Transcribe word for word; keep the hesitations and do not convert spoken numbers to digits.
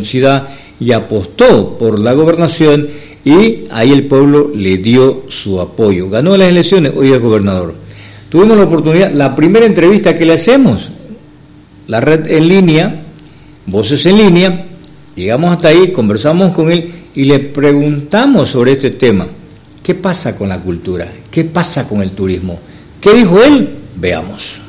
ciudad y apostó por la gobernación, y ahí el pueblo le dio su apoyo. Ganó las elecciones, hoy es gobernador. Tuvimos la oportunidad, la primera entrevista que le hacemos, la red en línea, Voces en Línea, llegamos hasta ahí, conversamos con él y le preguntamos sobre este tema. ¿Qué pasa con la cultura? ¿Qué pasa con el turismo? ¿Qué dijo él? Veamos.